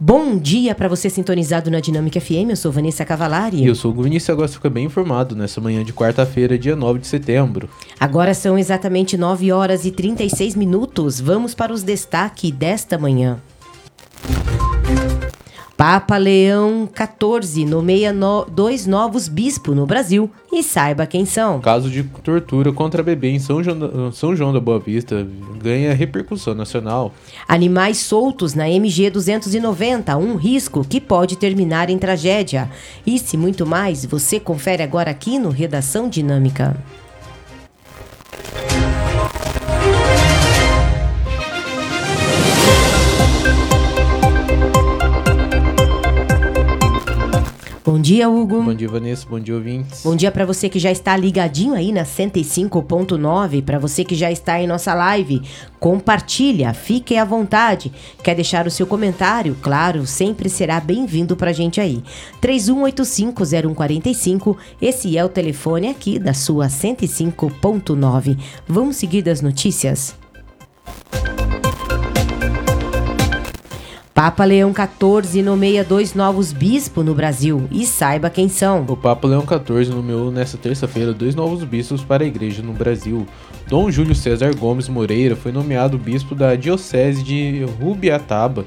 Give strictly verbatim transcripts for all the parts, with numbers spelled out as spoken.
Bom dia para você sintonizado na Dinâmica F M, eu sou Vanessa Cavalari. E eu sou o Vinícius, agora você fica bem informado nessa manhã de quarta-feira, dia nove de setembro. Agora são exatamente nove horas e trinta e seis minutos, vamos para os destaques desta manhã. Papa Leão quatorze nomeia no, dois novos bispos no Brasil e saiba quem são. Caso de tortura contra bebê em São João, São João da Boa Vista ganha repercussão nacional. Animais soltos na M G duzentos e noventa, um risco que pode terminar em tragédia. Isso e muito mais você confere agora aqui no Redação Dinâmica. Bom dia, Hugo. Bom dia, Vanessa. Bom dia, ouvintes. Bom dia para você que já está ligadinho aí na cento e cinco ponto nove, para você que já está em nossa live. Compartilha, fique à vontade. Quer deixar o seu comentário? Claro, sempre será bem-vindo pra gente aí. três um oito cinco zero um quatro cinco, esse é o telefone aqui da sua cento e cinco ponto nove. Vamos seguir das notícias? Papa Leão quatorze nomeia dois novos bispos no Brasil e saiba quem são. O Papa Leão quatorze nomeou nesta terça-feira dois novos bispos para a igreja no Brasil. Dom Júlio César Gomes Moreira foi nomeado bispo da Diocese de Rubiataba,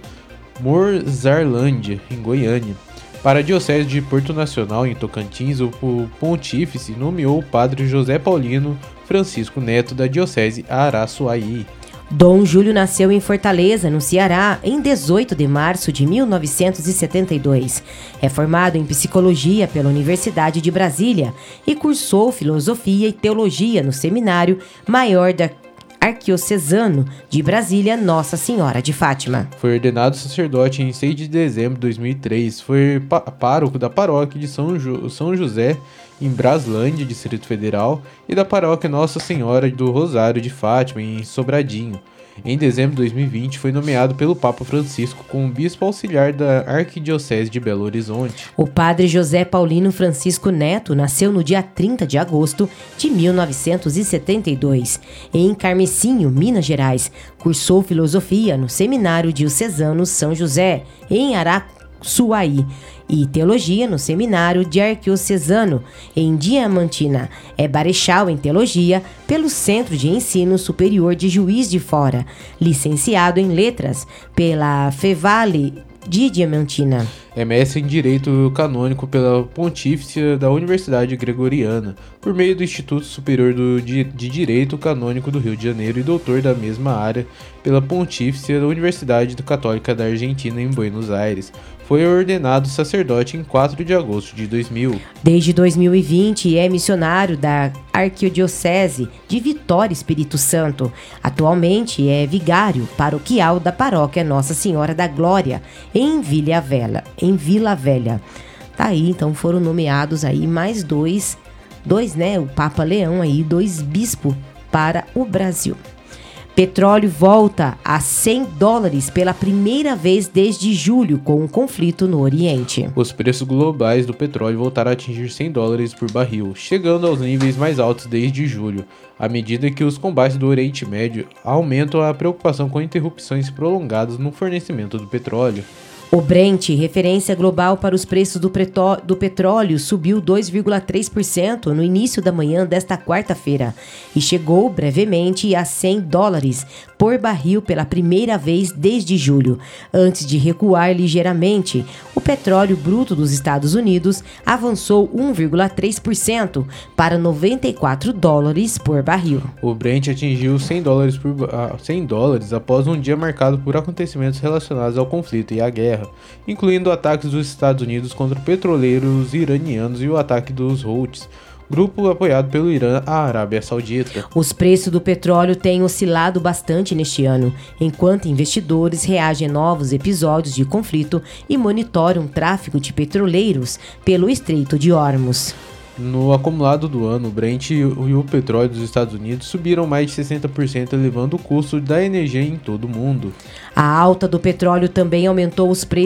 Morzarlândia, em Goiânia. Para a Diocese de Porto Nacional, em Tocantins, o pontífice nomeou o padre José Paulino Francisco Neto da Diocese Araçuaí. Dom Júlio nasceu em Fortaleza, no Ceará, em dezoito de março de mil novecentos e setenta e dois. É formado em Psicologia pela Universidade de Brasília e cursou Filosofia e Teologia no Seminário Maior da Arquidiocesano de Brasília, Nossa Senhora de Fátima. Foi ordenado sacerdote em seis de dezembro de dois mil e três. Foi pároco da paróquia de São, jo- São José, em Braslândia, Distrito Federal, e da paróquia Nossa Senhora do Rosário de Fátima, em Sobradinho. Em dezembro de dois mil e vinte, foi nomeado pelo Papa Francisco como bispo auxiliar da Arquidiocese de Belo Horizonte. O padre José Paulino Francisco Neto nasceu no dia trinta de agosto de mil novecentos e setenta e dois, em Carmecinho, Minas Gerais. Cursou filosofia no Seminário Diocesano São José, em Araçuaí, e teologia no Seminário de Arquidiocesano, em Diamantina. É barechal em teologia pelo Centro de Ensino Superior de Juiz de Fora, licenciado em letras pela Fevale de Diamantina. É mestre em Direito Canônico pela Pontifícia da Universidade Gregoriana, por meio do Instituto Superior do, de, de Direito Canônico do Rio de Janeiro e doutor da mesma área pela Pontifícia da Universidade Católica da Argentina em Buenos Aires. Foi ordenado sacerdote em quatro de agosto de dois mil. Desde dois mil e vinte é missionário da Arquidiocese de Vitória, Espírito Santo. Atualmente é vigário paroquial da paróquia Nossa Senhora da Glória, em Vila Velha. Em Vila Velha. Tá aí, então foram nomeados aí mais dois, dois, né, o Papa Leão aí, dois bispos para o Brasil. Petróleo volta a cem dólares pela primeira vez desde julho, com o conflito no Oriente. Os preços globais do petróleo voltaram a atingir cem dólares por barril, chegando aos níveis mais altos desde julho, à medida que os combates do Oriente Médio aumentam a preocupação com interrupções prolongadas no fornecimento do petróleo. O Brent, referência global para os preços do, pretó- do petróleo, subiu dois vírgula três por cento no início da manhã desta quarta-feira e chegou brevemente a cem dólares por barril pela primeira vez desde julho. Antes de recuar ligeiramente, o petróleo bruto dos Estados Unidos avançou um vírgula três por cento para noventa e quatro dólares por barril. O Brent atingiu cem dólares, por, uh, cem dólares após um dia marcado por acontecimentos relacionados ao conflito e à guerra, incluindo ataques dos Estados Unidos contra petroleiros iranianos e o ataque dos Houthis, grupo apoiado pelo Irã à Arábia Saudita. Os preços do petróleo têm oscilado bastante neste ano, enquanto investidores reagem a novos episódios de conflito e monitoram o tráfego de petroleiros pelo Estreito de Hormuz. No acumulado do ano, o Brent e o petróleo dos Estados Unidos subiram mais de sessenta por cento, elevando o custo da energia em todo o mundo. A alta do petróleo também aumentou os preços